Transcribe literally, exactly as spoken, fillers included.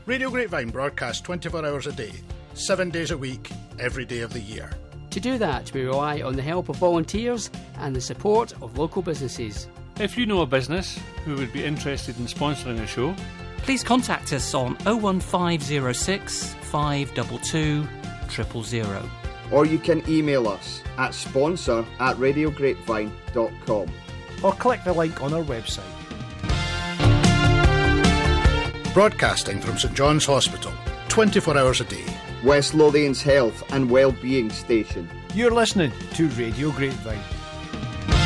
Radio Grapevine broadcasts twenty-four hours a day, seven days a week, every day of the year. To do that, we rely on the help of volunteers and the support of local businesses. If you know a business who would be interested in sponsoring a show, please contact us on oh one five oh six, five two two, zero zero zero. Or you can email us at sponsor at radio grapevine dot com. Or click the link on our website. Broadcasting from St John's Hospital, twenty-four hours a day. West Lothian's health and wellbeing station. You're listening to Radio Grapevine.